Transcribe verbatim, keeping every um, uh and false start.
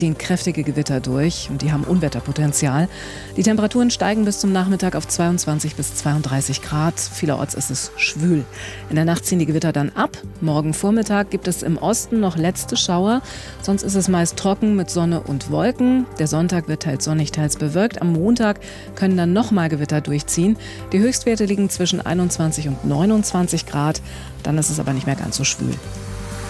ziehen kräftige Gewitter durch und die haben Unwetterpotenzial. Die Temperaturen steigen bis zum Nachmittag auf zweiundzwanzig bis zweiunddreißig Grad. Vielerorts ist es schwül. In der Nacht ziehen die Gewitter dann ab. Morgen Vormittag gibt es im Osten noch letzte Schauer. Sonst ist es meist trocken mit Sonne und Wolken. Der Sonntag wird teils sonnig, teils bewölkt. Am Montag können dann nochmal Gewitter durchziehen. Die Höchstwerte liegen zwischen einundzwanzig und neunundzwanzig Grad. Dann ist es aber nicht mehr ganz so schwül.